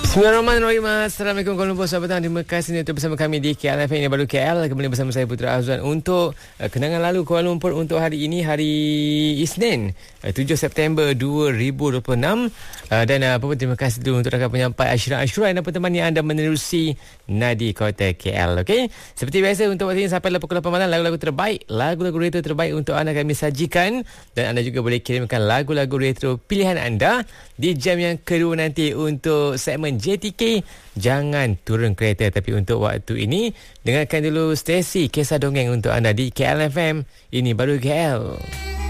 Bismillahirrahmanirrahim. Assalamualaikum Kuala Lumpur, sahabat petang. Terima kasih untuk bersama kami di KL FM. Ini baru KL. Kembali bersama saya Putra Azwan untuk kenangan lalu Kuala Lumpur untuk hari ini, hari Isnin 7 September 2026. Dan terima kasih dulu untuk rakan penyampai Ashra yang dapat temani anda menerusi Nadi Kota KL. Okey, seperti biasa untuk waktu ini sampai pukul 8 malam, lagu-lagu terbaik, lagu-lagu retro terbaik untuk anda kami sajikan. Dan anda juga boleh kirimkan lagu-lagu retro pilihan anda di jam yang kedua nanti untuk segmen JTK. Jangan turun kereta, tapi untuk waktu ini dengarkan dulu Stacey Kisah Dongeng untuk anda di KL FM. Ini baru KL.